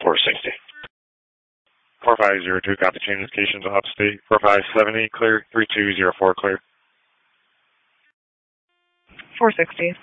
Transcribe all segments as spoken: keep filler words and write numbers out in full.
four sixty. four five zero two, copy change location to upstate. four five seven eight, clear. three two zero four, clear. four sixty.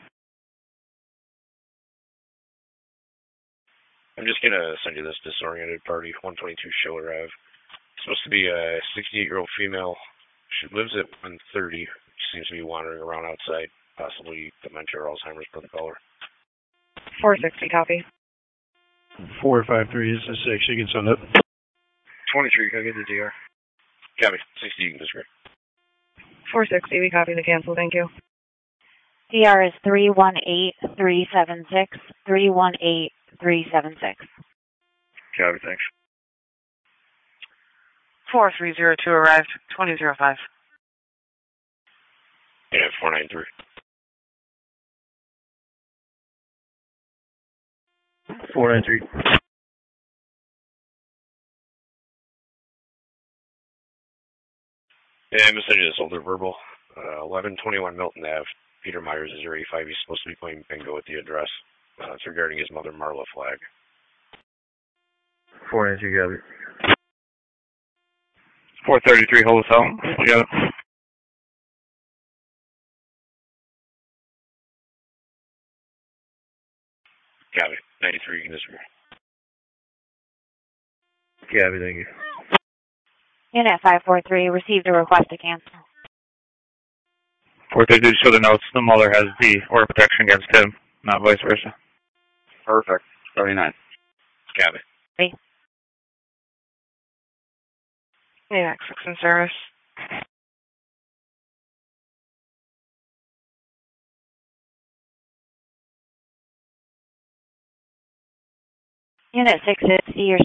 I'm just going to send you this disoriented party, one twenty-two Schiller Ave. It's supposed to be a sixty-eight-year-old female. She lives at one thirty. She seems to be wandering around outside, possibly dementia or Alzheimer's per the caller. four sixty, copy. four five three is a six. You can send it. twenty-three, can I get the D R? Copy. sixty, you can disregard. four sixty, we copy the cancel, thank you. D R is three one eight three seven six, three one eight three seven six. Copy, thanks. four three zero two arrived, twenty oh five. Yeah, four nine three. four nine three. Yeah, I'm going to send you this older verbal. Uh, eleven twenty-one Milton Ave. Peter Myers is zero eight five. He's supposed to be playing bingo at the address. Uh, it's regarding his mother, Marla Flag. four nine three, copy. four thirty-three, hold us out. You got it. Copy. ninety-three, you can disregard. Copy, thank you. Unit five four three received a request to cancel. four thirty-three, show the notes. The mother has the order of protection against him, not vice versa. Perfect. thirty-nine. Copy. Three. Yeah, six in service. Unit six sixty, your